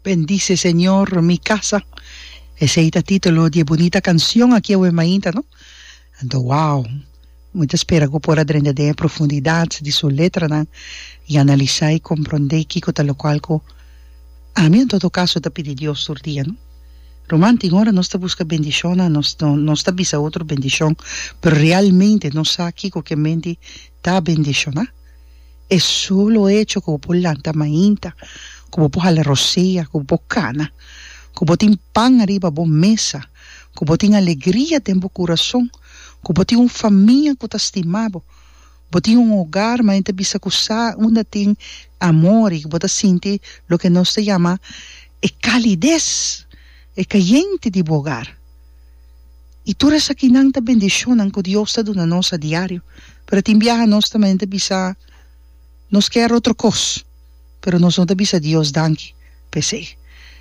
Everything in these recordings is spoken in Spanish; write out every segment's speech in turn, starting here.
Bendice, Señor, mi casa. Ese es el título de bonita canción aquí en Mainta, ¿no? Então, wow, muita espera que por adrender de profundidade de sua letra, né? E analisar e compreender que tal qual que a mim em todo caso tá pedir Deus todo dia, não? Romântico agora nós tá busca bendição, nós tá bisa outro bendição, pero realmente nós tá aqui com que mente tá bendição, né? É só o hecho que por lanta mainta, como por a rosia, como por cana, como tem pão arriba boa mesa, como tem alegria dentro do coração, como tem uma família que tá estimado, como tem hogar, mas ainda bisa usar onde tem amor e que você sente o que nós te chama é calidez, é caliente de hogar. E toda essa que não tá bendição que Deus está dando a nós a diário, para te enviar a nós também ainda bisa nós quer outra coisa, pero nós não te bisa Deus danke, pensei.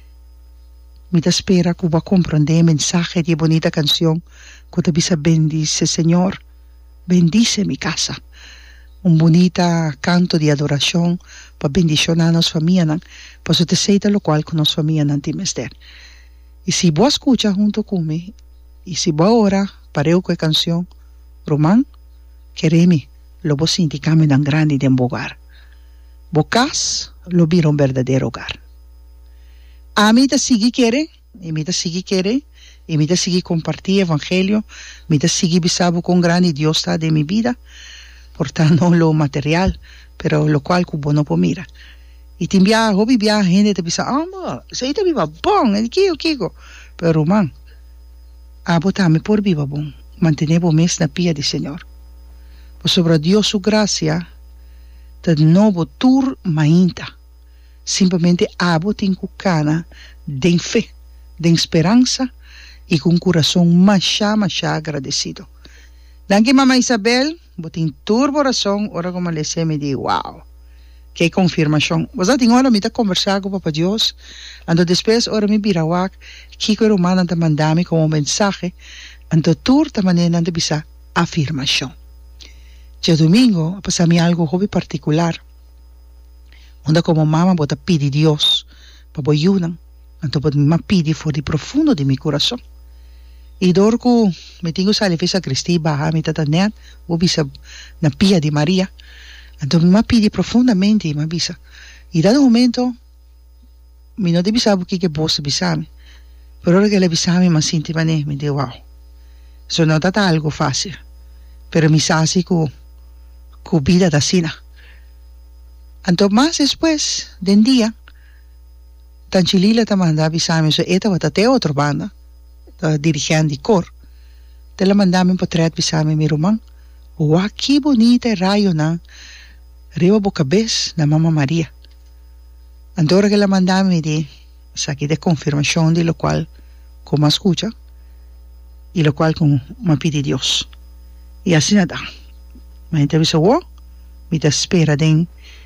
Me espera que va a comprender el mensaje de bonita canción que te bisa bendice, Señor, bendice mi casa. Un bonita canto de adoración para bendicionar a nuestra familia, para que te seita lo cual con nuestra familia no te mester. Y si vos escuchas junto conmigo, y si vos ahora pareo con la canción, Román, quereme, lo vos sientes tan grande de un hogar. Vos lo vieron un verdadero hogar. A mí te sigue quiere, y me te sigue quiere, y me te sigue compartir evangelio, me te sigue bisabo con grande Dios está de mi vida, portando lo material, pero lo cual cubo no mira. Y te envía, o vivía gente te bisa, se te viva bon, el kigo, pero man, abotame por viva bon, mantenemos mes na pia de Señor. Pues sobre Dios su gracia, te novo tur mainta. Simplesmente abo tem cucana de fé, de esperança e com coração machá agradecido. Danke Mama Isabel, botin turbo razão, ora como le se me di, wow, que confirmação. Você tem hora me tá conversar com o Papa Deus, ando depois ora me birawak, kiko romana ta mandami como mensagem, ando tur ta maneira de bisa afirmação. Dia domingo, passami algo hobby particular. Onda como mamá bota pedir Dios para ayudar, entonces me pide por el profundo de mi corazón. Y dorco me tengo sale fesa Cristi baja mi tatanet, o bisa na pia de María, entonces me pide profundamente y me avisa. Y dado momento, me no debe saber que vos bisame, pero ahora que le bisame más íntimamente me digo wow, eso no está algo fácil, pero me sabe que vida da sina. Entonces, más después del día, tan chilila ta manda avisame, so esta va a otra banda, dirigiendo el coro. Te la mandame para traer avisame mi román. Wow, qué bonita rayo na, arriba boca vez na Mamá María. Entonces, ahora que la mandame de, saqué de confirmación de lo cual, como escucha, y lo cual como me pide Dios. Y así nada. Me entrevistó, wow, me te espera de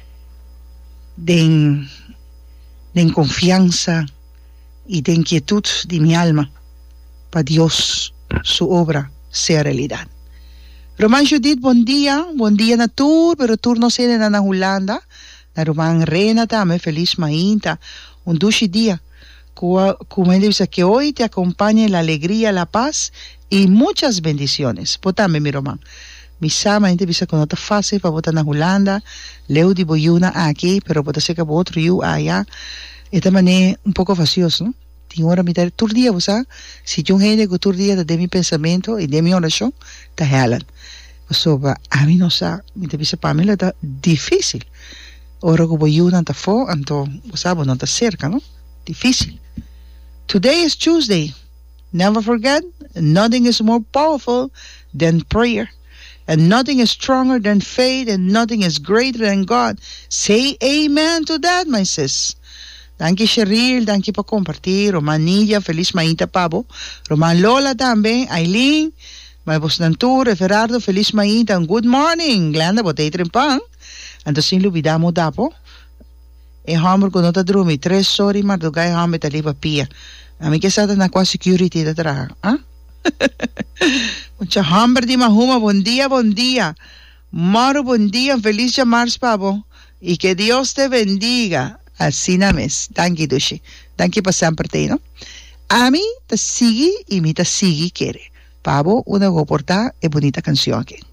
confianza y de inquietud de mi alma para Dios, su obra, sea realidad. Román Judith, buen día na tour, pero tour no sé na Holanda. Na Román Rena también, feliz mainta, un dulce día. Como dice que hoy te acompañe la alegría, la paz y muchas bendiciones. Potame mi Román. Mi sama gente bisa que no está fácil para votar en Holanda, leo de boyuna aquí, pero puede ser que otro yo allá. Esta manera un poco facioso, ¿no? Tengo ahora mitad todo el día, ¿verdad? Si yo gente que todo el día de mi pensamiento y de mi oración, te jalan. Pues a mí no sé, mi te bisa para mí está difícil. Ahora que boyuna está fuera, entonces, ¿sabes? No está cerca, ¿no? Difícil. Today is Tuesday. Never forget, nothing is more powerful than prayer. And nothing is stronger than faith, and nothing is greater than God. Say amen to that, my sis. Danke Cheryl, danke por compartir. Romanilla, feliz mainta pavo. Roman Lola también, Aileen, my Bosnantur, Gerardo, feliz mainta, and good morning. Glenda, botei trempan. Entonces, olvidamos dapo. E hammer con nota drumi, 3 sorry, maar dogai hammer taliba pia. A mí que sata na qua security da tra, ah? Mucha hambre de Mahuma, buen día. Maro, buen día, feliz llamar, pavo. Y que Dios te bendiga. Así na mes. Danke, Dushi. Danke pa sempre te, no? A mí te sigue y mi te sigue quiere. Pabo, una go portar e bonita canción aquí.